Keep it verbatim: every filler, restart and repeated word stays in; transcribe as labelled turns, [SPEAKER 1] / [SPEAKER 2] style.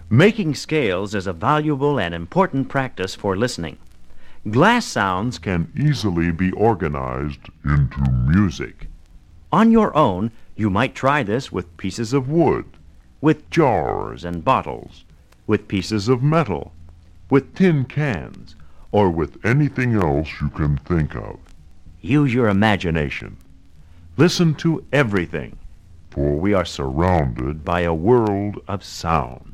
[SPEAKER 1] Making scales is a valuable and important practice for listening. Glass sounds
[SPEAKER 2] can easily be organized into music.
[SPEAKER 1] On your own, you might try this with
[SPEAKER 2] Pieces of wood,
[SPEAKER 1] with jars and bottles,
[SPEAKER 2] with pieces of metal, with tin cans, or with anything else you can think of.
[SPEAKER 1] Use your imagination.
[SPEAKER 2] Listen to everything,
[SPEAKER 1] for we are surrounded by a world of sound.